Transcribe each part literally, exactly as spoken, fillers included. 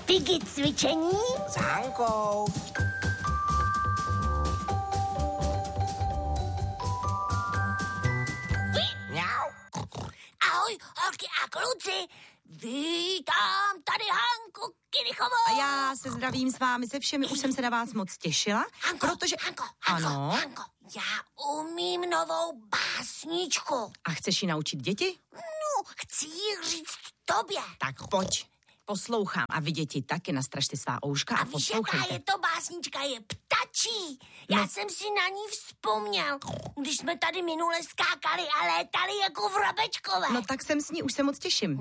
Piggy cvičení s Hankou. Mňau. Ahoj, holky a kluci. Vítám tady Hanku Kinichovou. A já se zdravím s vámi se všemi, už jsem se na vás moc těšila. Hanko, protože... Hanko, Hanko, ano. Hanko, já umím novou básničku. A chceš ji naučit děti? No, chci ji říct tobě. Tak pojď, poslouchám. A vy děti taky nastražte svá ouška a, A víš, poslouchejte. jaká je to básnička, je ptačí. Já No. jsem si na ní vzpomněl, když jsme tady minule skákali a létali jako vrabečkové. No tak jsem s ní, už se moc těším.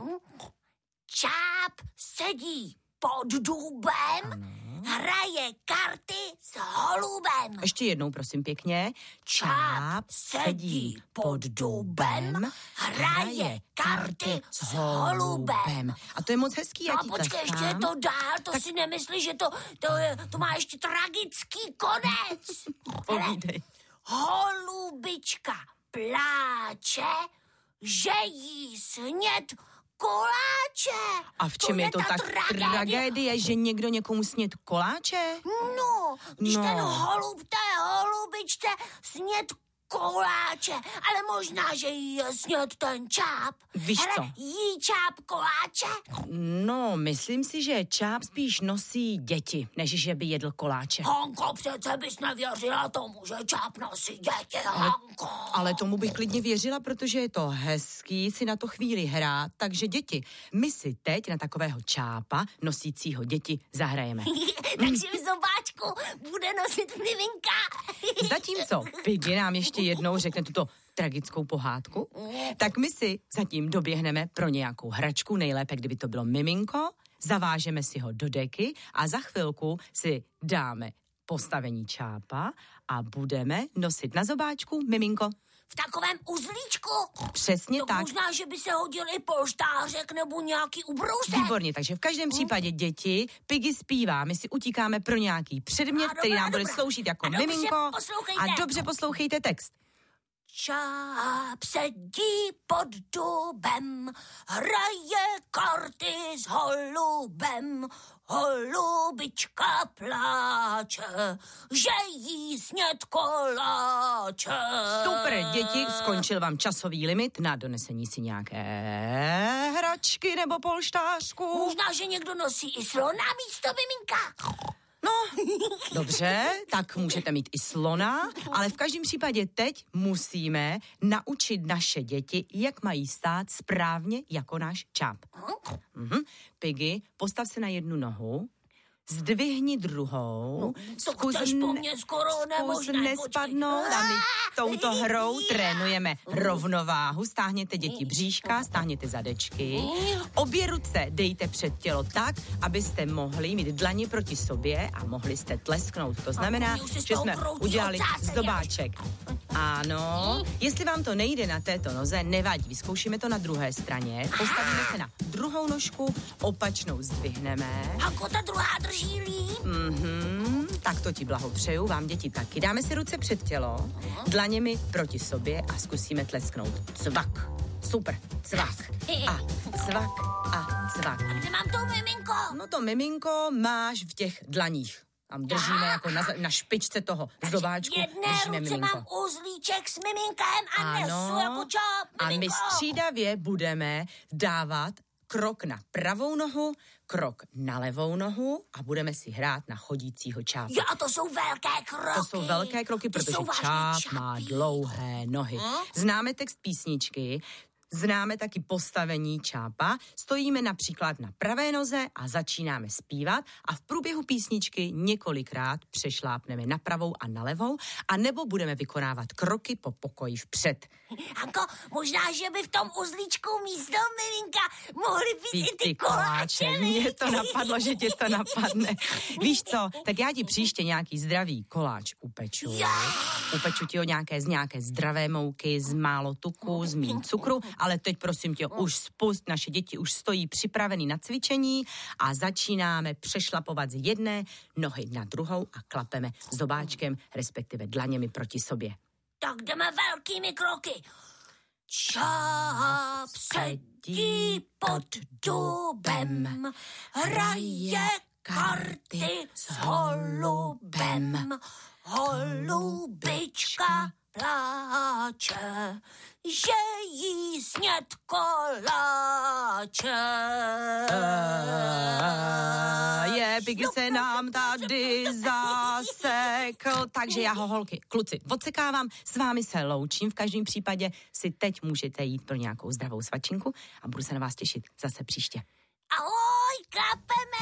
Čáp sedí pod dubem, Ano. hraje karty s holubem. Ještě jednou, prosím pěkně. Čáp sedí pod dubem, hraje karty s holubem. A to je moc hezký, No jak a jí počkej, ještě je tleskám. to dál, to tak... si nemyslí, že to, to, je, to má ještě tragický konec. Hele, Povídej. holubička pláče, že jí sněd koláče. A v čem je to ta tak tragédie? tragédie, že někdo někomu sněd koláče? No, když No. ten holub té holubičce sněd koláče, ale možná, že jí je sněd ten čáp. Víš Hele, co? jí čáp koláče? No, myslím si, že čáp spíš nosí děti, než že by jedl koláče. Honko, přece bys nevěřila tomu, že čáp nosí děti, Honko. Ale tomu bych klidně věřila, protože je to hezký si na to chvíli hrát. Takže děti, my si teď na takového čápa nosícího děti zahrajeme. Takže v zobáčku bude nosit miminka. Zatímco Piggy nám ještě jednou řekne tuto tragickou pohádku, tak my si zatím doběhneme pro nějakou hračku, nejlépe, kdyby to bylo miminko, zavážeme si ho do deky a za chvilku si dáme postavení čápa a budeme nosit na zobáčku miminko. V takovém uzlíčku. Přesně To tak. možná, že by se hodil i polštářek nebo nějaký ubrousek. Výborně, takže v každém případě děti, Piggy zpívá, my si utíkáme pro nějaký předmět, A který dobrá, nám bude dobrá. sloužit jako A dobře miminko. poslouchejte. A dobře poslouchejte text. Čáp sedí pod dubem, hraje karty s holubem. Holubička pláče, že jí sněd koláče. Super, děti, skončil vám časový limit na donesení si nějaké hračky nebo polštářku. Možná, že někdo nosí i slona místo miminka. No, dobře, tak můžete mít i slona, ale v každém případě teď musíme naučit naše děti, jak mají stát správně jako náš čáp. Mhm. Piggy, postav se na jednu nohu, zdvihni druhou, No, to chceš po mně skoro zkus nemožné, nespadnout a my touto hrou trénujeme rovnováhu. Stáhněte děti bříška, stáhněte zadečky. Obě ruce dejte před tělo tak, abyste mohli mít dlaně proti sobě a mohli jste tlesknout. To znamená, už si z že toho jsme kroutí udělali ocáse, zobáček. Ano, jestli vám to nejde na této noze, nevadí, vyzkoušíme to na druhé straně. Postavíme se na druhou nožku, opačnou zdvihneme. Hanko, ta druhá drží líp. Mhm, tak to ti blahopřeju, vám děti taky. Dáme si ruce před tělo, dlaněmi proti sobě a zkusíme tlesknout. Cvak. Super, cvak. A cvak a cvak. Kde mám to miminko? No to miminko máš v těch dlaních. Tam držíme jako na, na špičce toho zobáčku. Jedné držíme ruce miminko. mám uzlíček s miminkem a nesu jako čáp, a my miminko. střídavě budeme dávat krok na pravou nohu, krok na levou nohu a budeme si hrát na chodícího čápa. Jo, a to jsou velké kroky. To jsou velké kroky, To protože jsou vážně čáp čápy. má dlouhé nohy. Hm? Známe text písničky, známe taky postavení čápa, stojíme například na pravé noze a začínáme zpívat a v průběhu písničky několikrát přešlápneme na pravou a na levou a nebo budeme vykonávat kroky po pokoji vpřed. Hanko, možná, že by v tom uzlíčku místo miminka mohly být Pít i ty koláče. Mně to napadlo, že tě to napadne. Víš co, tak já ti příště nějaký zdravý koláč upeču. Upeču ti ho nějaké z nějaké zdravé mouky, z málo tuku, z míň cukru, ale teď prosím tě, už spust, naše děti už stojí připravený na cvičení a začínáme přešlapovat z jedné nohy na druhou a klapeme zobáčkem, respektive dlaněmi proti sobě. Tak jdeme velkými kroky. Čáp sedí pod dubem, hraje karty s holubem. Holubička pláče, že jí sněd koláče. Je, Piggy se nám tady zasekl, takže já ho, holky, kluci, odsekávám, s vámi se loučím, v každém případě si teď můžete jít pro nějakou zdravou svačinku a budu se na vás těšit zase příště. Ahoj, klapeme!